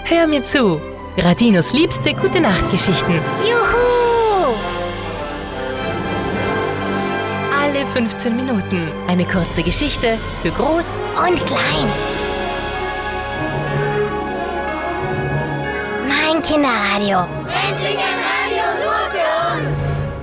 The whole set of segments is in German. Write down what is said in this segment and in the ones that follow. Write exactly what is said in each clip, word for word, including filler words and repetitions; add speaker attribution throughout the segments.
Speaker 1: Hör mir zu. Radinos liebste Gute-Nacht-Geschichten.
Speaker 2: Juhu!
Speaker 1: Alle fünfzehn Minuten eine kurze Geschichte für Groß
Speaker 2: Und klein. Mein Kinderradio.
Speaker 3: Endlich ein Radio nur für uns!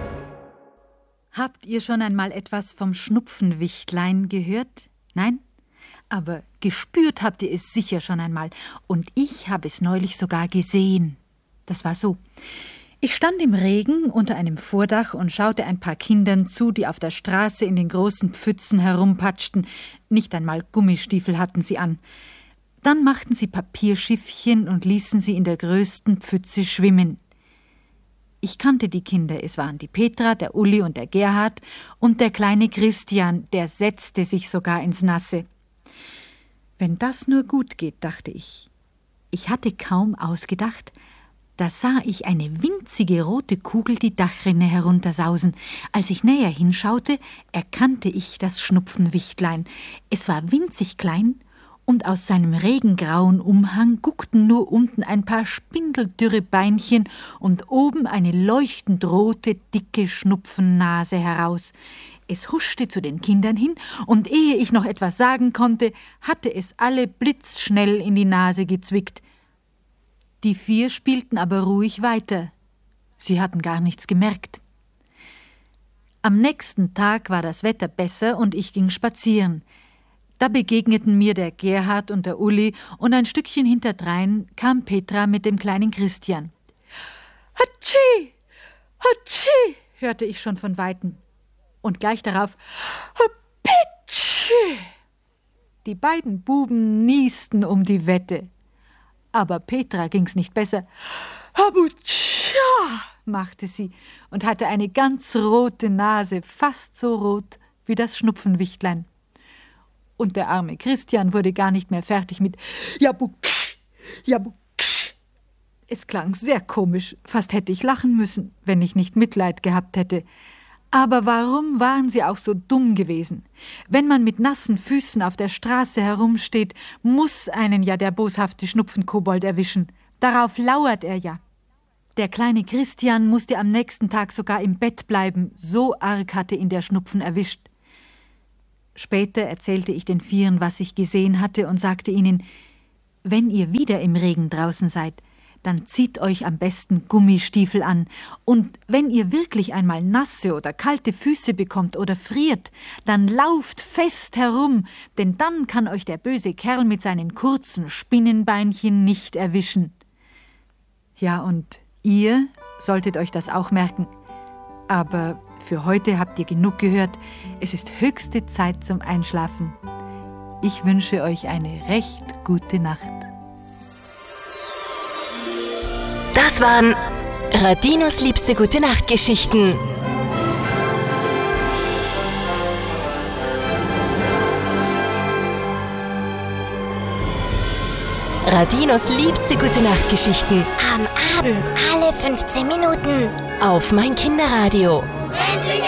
Speaker 4: Habt ihr schon einmal etwas vom Schnupfenwichtlein gehört? Nein? Aber gespürt habt ihr es sicher schon einmal. Und ich habe es neulich sogar gesehen. Das war so. Ich stand im Regen unter einem Vordach und schaute ein paar Kindern zu, die auf der Straße in den großen Pfützen herumpatschten. Nicht einmal Gummistiefel hatten sie an. Dann machten sie Papierschiffchen und ließen sie in der größten Pfütze schwimmen. Ich kannte die Kinder. Es waren die Petra, der Uli und der Gerhard und der kleine Christian, der setzte sich sogar ins Nasse. Wenn das nur gut geht, dachte ich. Ich hatte kaum ausgedacht, da sah ich eine winzige rote Kugel die Dachrinne heruntersausen. Als ich näher hinschaute, erkannte ich das Schnupfenwichtlein. Es war winzig klein und aus seinem regengrauen Umhang guckten nur unten ein paar spindeldürre Beinchen und oben eine leuchtend rote, dicke Schnupfennase heraus. Es huschte zu den Kindern hin, und ehe ich noch etwas sagen konnte, hatte es alle blitzschnell in die Nase gezwickt. Die vier spielten aber ruhig weiter. Sie hatten gar nichts gemerkt. Am nächsten Tag war das Wetter besser und ich ging spazieren. Da begegneten mir der Gerhard und der Uli, und ein Stückchen hinterdrein kam Petra mit dem kleinen Christian. Hatschi! Hatschi! hörte ich schon von Weitem. Und gleich darauf Hapitschi! Die beiden Buben niesten um die Wette. Aber Petra ging's nicht besser. Habutscha! machte sie und hatte eine ganz rote Nase, fast so rot wie das Schnupfenwichtlein. Und der arme Christian wurde gar nicht mehr fertig mit Jabuksch, Jabuksch. Es klang sehr komisch, fast hätte ich lachen müssen, wenn ich nicht Mitleid gehabt hätte. Aber warum waren sie auch so dumm gewesen? Wenn man mit nassen Füßen auf der Straße herumsteht, muss einen ja der boshafte Schnupfenkobold erwischen. Darauf lauert er ja. Der kleine Christian musste am nächsten Tag sogar im Bett bleiben, so arg hatte ihn der Schnupfen erwischt. Später erzählte ich den Vieren, was ich gesehen hatte, und sagte ihnen, wenn ihr wieder im Regen draußen seid, dann zieht euch am besten Gummistiefel an. Und wenn ihr wirklich einmal nasse oder kalte Füße bekommt oder friert, dann lauft fest herum, denn dann kann euch der böse Kerl mit seinen kurzen Spinnenbeinchen nicht erwischen. Ja, und ihr solltet euch das auch merken. Aber für heute habt ihr genug gehört. Es ist höchste Zeit zum Einschlafen. Ich wünsche euch eine recht gute Nacht.
Speaker 1: Das waren Radinos liebste Gute-Nacht-Geschichten. Radinos liebste Gute-Nacht-Geschichten.
Speaker 2: Am Abend alle fünfzehn Minuten.
Speaker 1: Auf mein Kinderradio.
Speaker 3: Endlich